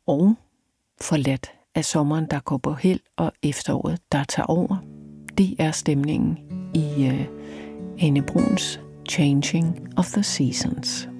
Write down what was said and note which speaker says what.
Speaker 1: og forladt af sommeren, der går på held, og efteråret, der tager over. Det er stemningen i Ane Bruns Changing of the Seasons.